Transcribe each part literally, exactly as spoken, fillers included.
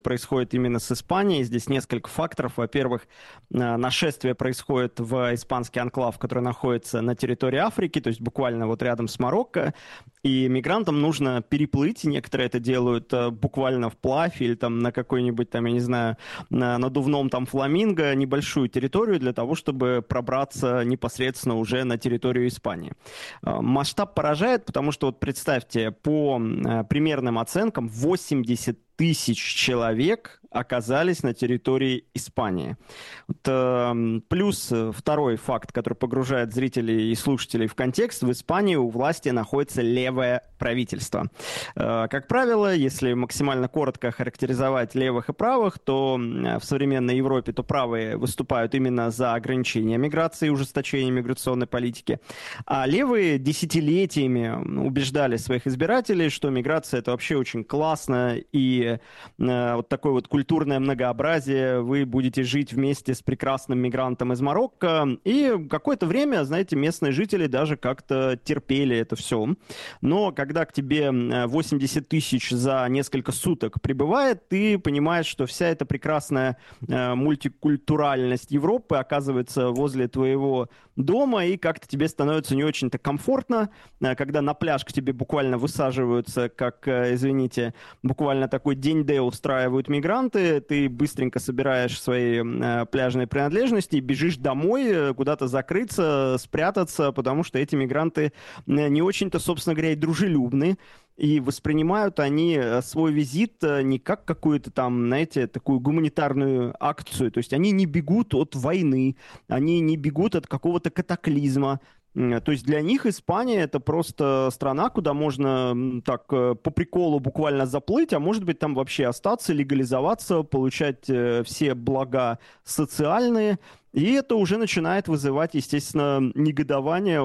происходит именно с Испанией. Здесь несколько факторов. Во-первых, нашествие происходит в испанский анклав, который находится на территории Африки, то есть буквально вот рядом с Марокко, и мигрантам нужно переплыть, некоторые это делают буквально вплавь или там на какой-нибудь, там, я не знаю, на надувном там фламинго, небольшую территорию для того, чтобы пробраться непосредственно уже на территорию Испании. Масштаб поражает, потому что вот представьте, по примерным оценкам восемьдесят тысяч человек оказались на территории Испании. Вот, э, плюс второй факт, который погружает зрителей и слушателей в контекст: в Испании у власти находится левое правительство. Э, как правило, если максимально коротко характеризовать левых и правых, то в современной Европе то правые выступают именно за ограничение миграции и ужесточение миграционной политики, а левые десятилетиями убеждали своих избирателей, что миграция — это вообще очень классно, и э, вот такой вот культурное многообразие, вы будете жить вместе с прекрасным мигрантом из Марокко. И какое-то время, знаете, местные жители даже как-то терпели это все. Но когда к тебе восемьдесят тысяч за несколько суток прибывает, ты понимаешь, что вся эта прекрасная э, мультикультуральность Европы оказывается возле твоего дома, и как-то тебе становится не очень-то комфортно, э, когда на пляж к тебе буквально высаживаются, как, э, извините, буквально такой день Д устраивают мигранты, ты быстренько собираешь свои э, пляжные принадлежности и бежишь домой, куда-то закрыться, спрятаться, потому что эти мигранты не очень-то, собственно говоря, и дружелюбны. И воспринимают они свой визит не как какую-то там, знаете, такую гуманитарную акцию. То есть они не бегут от войны, они не бегут от какого-то катаклизма. То есть для них Испания — это просто страна, куда можно так по приколу буквально заплыть, а может быть там вообще остаться, легализоваться, получать все блага социальные. И это уже начинает вызывать, естественно, негодование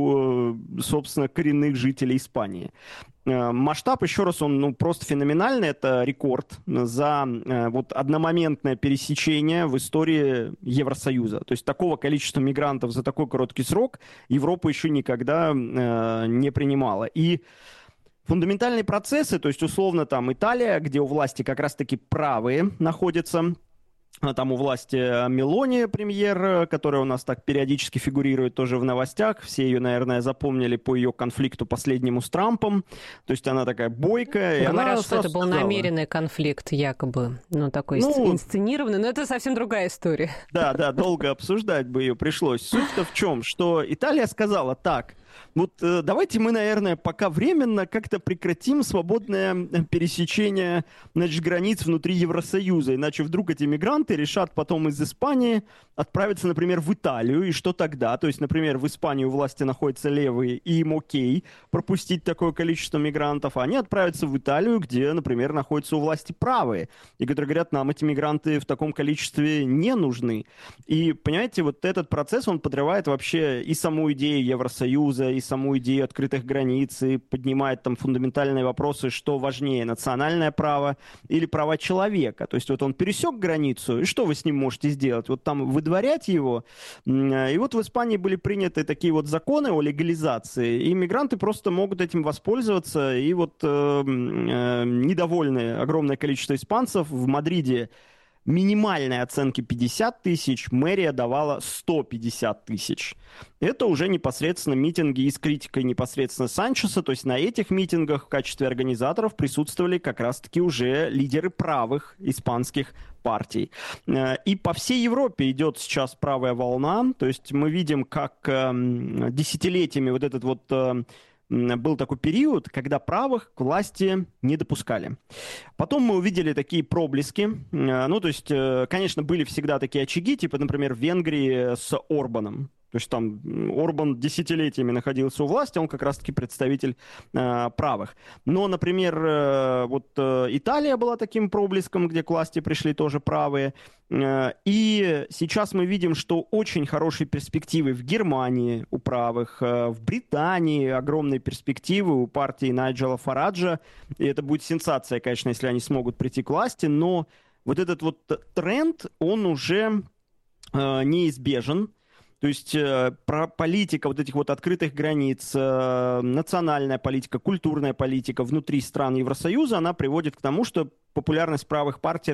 у, собственно, коренных жителей Испании. Масштаб, еще раз, он ну, просто феноменальный. Это рекорд за э, вот одномоментное пересечение в истории Евросоюза. То есть такого количества мигрантов за такой короткий срок Европа еще никогда э, не принимала. И фундаментальные процессы, то есть условно там Италия, где у власти как раз-таки правые находятся. Там у власти Мелони, премьер, которая у нас так периодически фигурирует тоже в новостях. Все ее, наверное, запомнили по ее конфликту последнему с Трампом. То есть она такая бойкая. Говорят, что это был сказала. намеренный конфликт, якобы. Ну, такой ну, инсценированный, но это совсем другая история. Да, да, долго обсуждать бы ее пришлось. Суть-то в чем? Что Италия сказала так: вот э, давайте мы, наверное, пока временно как-то прекратим свободное пересечение, значит, границ внутри Евросоюза, иначе вдруг эти мигранты решат потом из Испании отправиться, например, в Италию, и что тогда? То есть, например, в Испании у власти находятся левые, и им окей пропустить такое количество мигрантов, а они отправятся в Италию, где, например, находятся у власти правые, и которые говорят, нам эти мигранты в таком количестве не нужны. И, понимаете, вот этот процесс, он подрывает вообще и саму идею Евросоюза, и саму идею открытых границ, и поднимает там фундаментальные вопросы, что важнее, национальное право или права человека. То есть вот он пересек границу, и что вы с ним можете сделать? Вот там выдворять его. И вот в Испании были приняты такие вот законы о легализации, и мигранты просто могут этим воспользоваться, и вот э, э, недовольны огромное количество испанцев. В Мадриде минимальной оценки пятьдесят тысяч, мэрия давала сто пятьдесят тысяч. Это уже непосредственно митинги и с критикой непосредственно Санчеса, то есть на этих митингах в качестве организаторов присутствовали как раз-таки уже лидеры правых испанских партий. И по всей Европе идет сейчас правая волна, то есть мы видим, как десятилетиями вот этот вот был такой период, когда правых к власти не допускали. Потом мы увидели такие проблески. Ну, то есть, конечно, были всегда такие очаги, типа, например, в Венгрии с Орбаном. То есть там Орбан десятилетиями находился у власти, он как раз-таки представитель э, правых. Но, например, э, вот э, Италия была таким проблеском, где к власти пришли тоже правые. Э, и сейчас мы видим, что очень хорошие перспективы в Германии у правых, э, в Британии огромные перспективы у партии Найджела Фараджа. И это будет сенсация, конечно, если они смогут прийти к власти, но вот этот вот тренд, он уже э, неизбежен. То То есть про политика вот этих вот открытых границ, национальная политика, культурная политика внутри стран Евросоюза, она приводит к тому, что популярность правых партий